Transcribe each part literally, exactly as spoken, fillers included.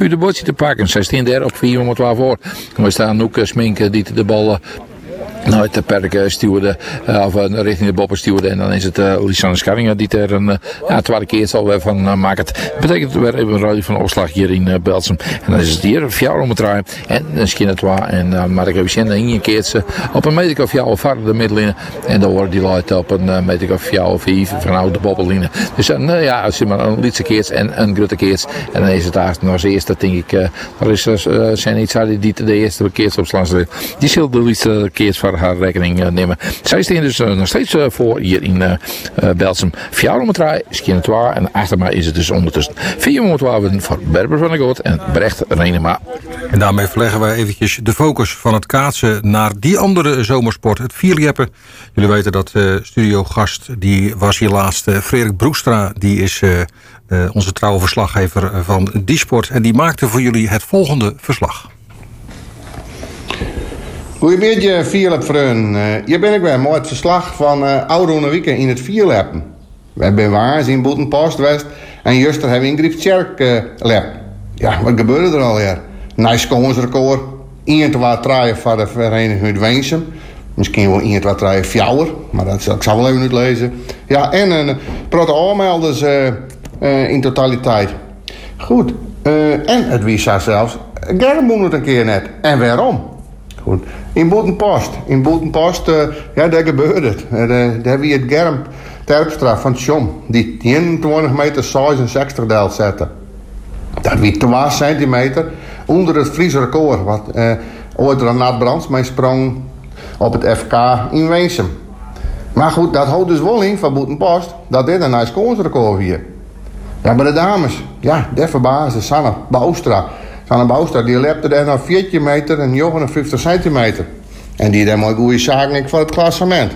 de bordje te pakken. Zij staan daar op vier komma twaalf voor. We staan ook Sminken die de bal nou, het perk stuurde, uh, of uh, richting de boppen stuurde. En dan is het uh, Lisanne Skarringer die er een uh, ja, tweede keer zal weer van uh, maken. Dat betekent weer even een rally van opslag hier in uh, Belsum. En dan is het hier vier om het draaien. En een skin het waar. En uh, Mark Vicente in een keertje op een meter of jou verder de middellijnen. En dan wordt die light op een uh, meter of jou of vijf vanuit de bobbellijnen. Dus uh, ja, als je maar een lietse keertje en een grote keertje. En dan is het daar nog als eerste, denk ik. Uh, er is uh, zijn iets die, die de eerste keertje op slaan. Die zal de lietse keertje voor haar rekening uh, nemen. Zij staan dus uh, nog steeds uh, voor hier in uh, uh, Belsum. vier om het draaien, skin twaalf. En achter mij is het dus ondertussen vier om het twaalf voor Berber van der Goot en Brecht Renema. En daarmee verleggen wij eventjes de focus van het kaatsen naar die andere zomersport, het vierlieppen. Jullie weten dat uh, studiogast, die was hier laatst uh, Frederik Broekstra, die is uh, uh, onze trouwe verslaggever van die sport. En die maakte voor jullie het volgende verslag. Goedemiddag, vierlep-vrienden. Uh, hier ben ik weer met het verslag van uh, Oude Wieken in het vierleppen. We hebben waars in Boetenpost West en juster hebben we in Griepskerk uh, lep. Ja, wat gebeurde er al hier? Nice koonsrecord. één twee draaien voor de vereniging uit Weensum. Misschien wel één twee draaien fjouwer, maar dat ik zal wel even niet lezen. Ja, en een uh, protte aanmelders uh, uh, in totaliteit. Goed. Uh, en het wie zei zelfs, Germ moet het een keer net. En waarom? Goed. In Boetenpost. In Boetenpost, uh, ja, daar gebeurde het. Uh, daar hebben we het Germ Terpstra van Tjom, die eenentwintig meter zesenzestig deel zette. Dat wie twee centimeter onder het Friese record, wat uh, ooit Renat Brandsma sprong op het F K in Weensum. Maar goed, dat houdt dus wel in van Boetenpost, dat dit een nice koonsrecord hier. Ja, bij de dames, ja, daar verbaasde Sanne Boustra. Sanne Boustra, die lepte er nog veertien meter en negenenvijftig centimeter. En die deed mooi goede zaken voor het klassement.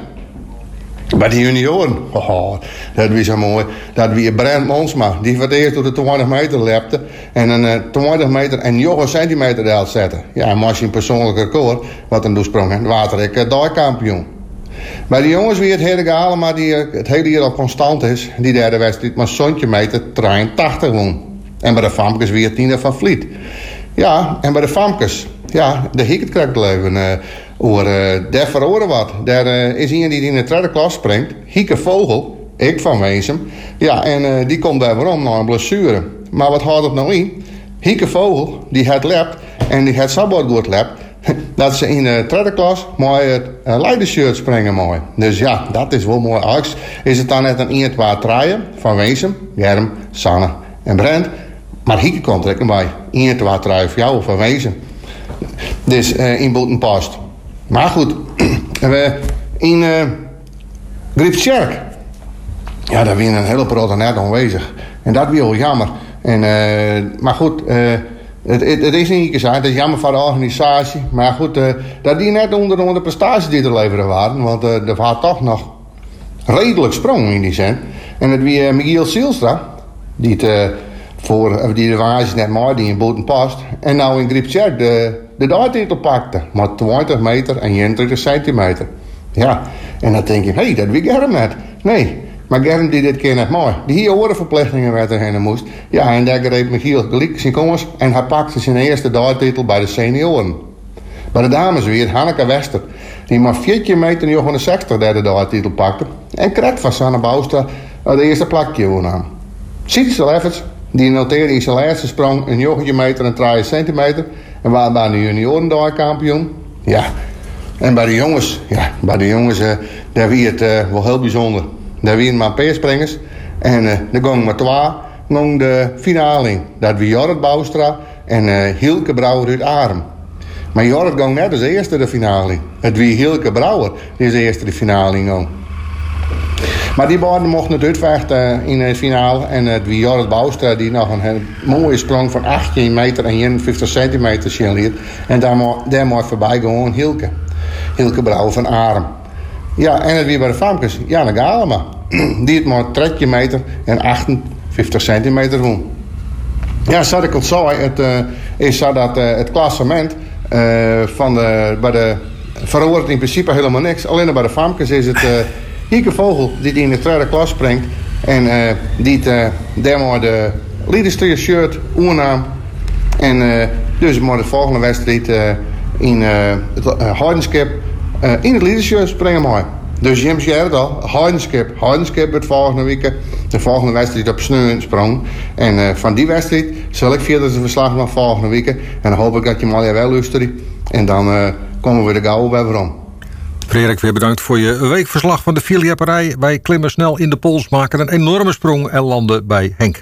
Bij de junioren, oh, dat was zo mooi. Dat wie Brent Monsma, die voor het eerst door de twintig meter lepte. En een uh, twintig meter en negen centimeter deel zette. Ja, een machine persoonlijk record, wat een doelsprong. En water ik uh, dagkampioen. Bij de jongens wie het hele gehalen, maar die uh, het hele jaar al constant is. Die derde wedstrijd maar zo'n meter drieëntachtig won. En bij de Famkes wie het tiende van Vliet. Ja, en bij de Famkes, ja, de hik het krijgt leven. Uh, Oor uh, daar verhoren wat. Daar uh, is iemand die in de tweede klas springt. Hieke Vogel, ik van Weensum. Ja, en uh, die komt daar waarom naar een blessure. Maar wat houdt het nou in? Hieke Vogel, die het lept en die het sabbat goed lept. Dat ze in de tweede klas mooi het uh, leidershirt springen mooi. Dus ja, dat is wel mooi. Alex, is het dan net een één twee draaien van Weensum, Germ, Sanne en Brent. Maar Hieke komt er bij. één twee draaien voor jou van Weensum. Dus uh, in Boetenpost. Maar goed, we in uh, Griepskerk, ja, daar winnen een hele grote net aanwezig. En dat is wel jammer. En, uh, maar goed, uh, het, het, het is niet gezegd, het is jammer voor de organisatie. Maar goed, uh, dat die net onder, onder de prestaties die er leveren waren. Want uh, er was toch nog redelijk sprong in die zin. En het wie uh, Michiel Zielstra, die het... Uh, Voor die de wagens net maar die in Boetenpost. En nou in Griepskerk de, de dagtitel pakte. Maar twintig meter en eenentwintig centimeter. Ja, en dan denk je, hé, hey, dat wie Germ net. Nee, maar Germ die dit keer net mooi. Die hier orenverplichtingen werd er heen moest. Ja, en daar greep Michiel gelijk zijn komst. En hij pakte zijn eerste dagtitel bij de senioren. Bij de dames weer Hanneke Wester. Die maar veertien meter negenenzestig derde dagtitel pakte. En kreeg van Sanne Boustra het eerste plakje woonnaam. Sietse Lefferts. Die noteerde in zijn laatste sprong een negentien meter en drieëntachtig centimeter. En waren bij de junioren dagkampioen. Ja. En bij de jongens, ja, bij de jongens, uh, daar wie het uh, wel heel bijzonder. Daar wie maar peerspringers. En uh, er gingen maar twee, gingen de finale in. Dat wie Jorrit Boustra en uh, Hielke Brouwer uit Arem. Maar Jorrit ging net als eerste de finale in. Het wie Hielke Brouwer die is de eerste de finale in ging. Maar die beiden mochten het uitvechten in de finale. En het wie Jorrit Boustra die nog een mooie sprong van achttien meter en eenenvijftig centimeter signaleert. En daar, daar mooi voorbij gewoon Hielke. Hielke Brouwer van Arem. Ja, en het wie bij de Famkes, Janne Galema. Die het maar dertien meter en achtenvijftig centimeter won. Ja, zoals ik al zei, het uh, is zo dat uh, het klassement uh, van de, bij de verhoort in principe helemaal niks. Alleen bij de Famkes is het... Uh, Hieke Vogel die in de tweede klas springt. En uh, die uh, demo de leaderstuur shirt oernaam. En uh, dus maar de volgende wedstrijd uh, in uh, het uh, Heidenskip uh, in het leadership springen maar. Dus Jim zei het al, Heidenskip. Heidenskip wordt volgende week de volgende wedstrijd op Sneu sprong. En uh, van die wedstrijd zal ik verder de verslag nog volgende week. En dan hoop ik dat je maar wel luistert. En dan uh, komen we er gauw bij weer om. Frederik, weer bedankt voor je weekverslag van de vierjepperij. Wij klimmen snel in de pols, maken een enorme sprong en landen bij Henk.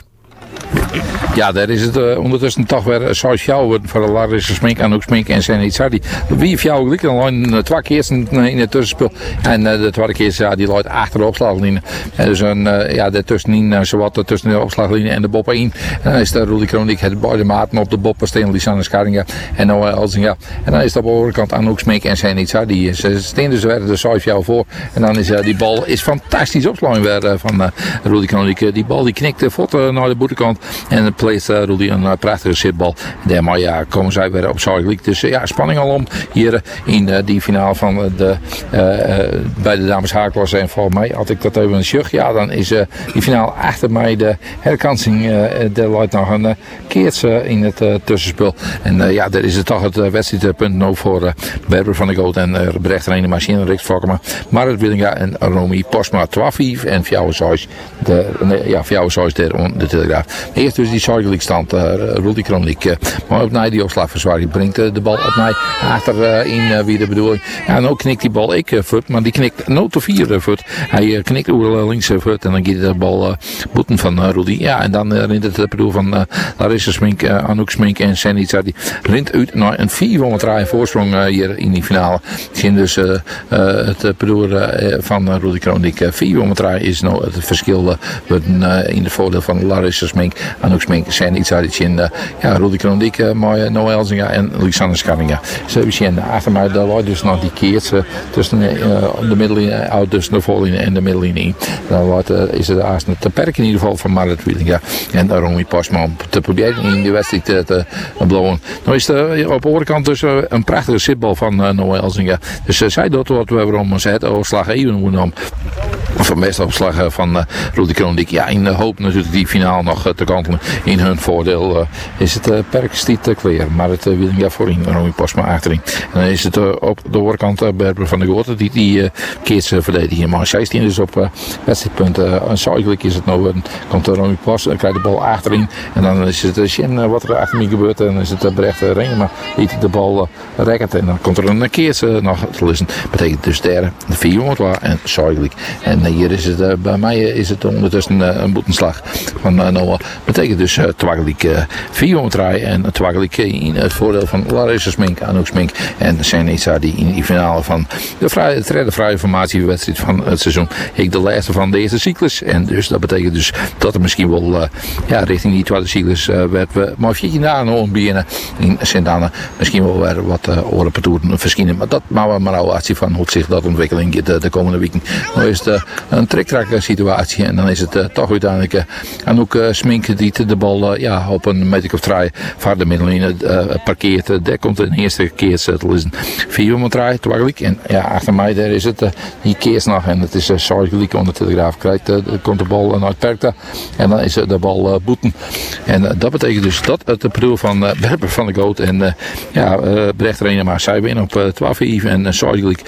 Ja, daar is het uh, ondertussen toch weer zoals jou voor de Larissa Smink en ook Smink en Senit Sardi. Wie of jou gelijk alleen uh, twee keer in, in het tussenspel. En uh, de tweede keer ja, die loopt achter de opslaglinie. En dus een, uh, ja, daartussenin uh, zowat tussen de opslaglinie en de Bob één. En dan is de Rudy Kroniek het beide maten op de Bob Steen, Lisanne Scharinga en Noël Elzinga. En dan is dat op de overkant Anouk Smink en Senit Sardi. Ze staan dus weer de zoals jou voor. En dan is uh, die bal is fantastisch opslaan weer uh, van uh, Rudy Kroniek. Die bal die knikt de voet uh, naar de boetekant. En pleegt uh, Rudy een uh, prachtige zitbal. En maar ja, komen zij weer op Zuidelijk. Dus uh, ja, spanning al om hier in uh, die finale van de uh, uh, bij de dames haakklasse. En volgens mij had ik dat even een sjucht. Ja, dan is uh, die finale achter mij de herkansing. Uh, er loopt nog een uh, keertje in het uh, tussenspel. En uh, ja, daar is het toch het uh, wedstrijdpunt nou voor uh, Berber van de Goot en uh, Brecht Reine Machine, Rick Fokkema, Marit Willinga en Romy Postma twaalf vijf en Fjouwe Sois de nee, ja, Fjouwe Sois de, de Telegraaf. Eerst dus die Zuidelijk stand, uh, Rudy Kroniek. Uh, maar op mij die opslagverzwaring brengt uh, de bal op mij achter uh, in uh, wie de bedoeling. Ja, en ook knikt die bal ik uh, voet, maar die knikt nul tot vier uh, voet. Hij uh, knikt over links uh, voet en dan gaat de bal uh, boeten van uh, Rudy. Ja, en dan uh, rint het uh, bedoel van uh, Larissa Smink, uh, Anouk Smink en Senitza. Die rint uit naar een vierhonderd voorsprong uh, hier in die finale. Zien dus uh, uh, het uh, bedoel uh, van uh, Rudy Kroniek. Uh, vierhonderd is nou het verschil uh, uh, in het voordeel van Larissa Smink, Anouk Smink, Senitza. In uh, ja, Rudy Kroniek, uh, Mooi, Noël Elzinga en Lisanne Scharinga. Zo we zien achter mij, daar loopt dus nog die keert uh, tussen uh, de middellinie, uh, tussen de voorlinie en de middellinie. Dan loopt, uh, is het haast te perk in ieder geval van Marit Willinga en uh, Romy Postma om te proberen in de wedstrijd te, te blowen. Nou is er op de overkant dus uh, een prachtige zitbal van uh, Noël Elzinga. Dus uh, zij doet wat we waarom ze het overslag even moeten van meeste opslag van uh, Rudy Kroniek. Ja, in de hoop natuurlijk die finale nog uh, te kantelen in hun voordeel. Uh, is het uh, perkstiet te clear, maar het uh, Willinga voorin, Romy Postma achterin. En dan is het uh, op de voorkant uh, Berber van de Goot die die uh, keerts uh, verdedigen. Maar zestien dus op uh, wedstrijdpunten. Uh, en zuidelijk is het nou, uh, komt de Romy Postma, krijgt de bal achterin. En dan is het uh, Sjen, uh, wat er achter mij gebeurt. En dan is het uh, Brecht uh, Ringen, maar liet de bal uh, rekken. En dan komt er een keerts uh, nog te lezen. Betekent dus derde, de vierhonderd en zuidelijk. En uh, hier is het, uh, bij mij uh, is het ondertussen uh, een boetenslag van uh, Noah. Betekent dus uh, twaggelijk uh, vierhonderd en twaggelijk in het voordeel van Larissa Smink, Anouk Smink en Senitza die in die finale van de vrije, derde vrije formatiewedstrijd van het seizoen. Ik de laatste van deze cyclus. En dus dat betekent dus dat er misschien wel uh, ja, richting die tweede cyclus uh, werd we maar veertien dagen nog binnen in Sint-Anne misschien wel weer wat uh, orenpartoeren verschijnen. Maar dat maken we maar al actie van hoe zich dat ontwikkeling de, de komende weken. Nu is het uh, een trick-track situatie en dan is het uh, toch uiteindelijk uh, Anouk uh, Smink die de bal uh, ja, op een meter of drie van de middenlijn uh, parkeert. Uh, daar komt de eerste keer te lezen. vierhonderd drie, twaggelijk. En ja, achter mij daar is het uh, die keers nog en het is uh, zorgelijk onder de Telegraaf krijgt. Uh, komt de bal uh, naar het perkte en dan is uh, de bal uh, boeten. En uh, dat betekent dus dat het de bedoel van uh, Berber van de Goot en uh, ja, uh, Brecht Reine maar zij winnen op uh, twaalf vijf en uh, zorgelijk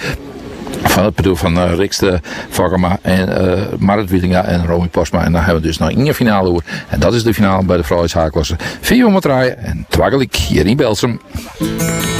van het bedoel van uh, Rikste, Fokkema en uh, Marit Willinga en Romy Postma. En dan hebben we dus nog in de finale hoor. En dat is de finale bij de vrouwenshaakklasse. vierhonderd draaien en twaggelijk hier in Belsum.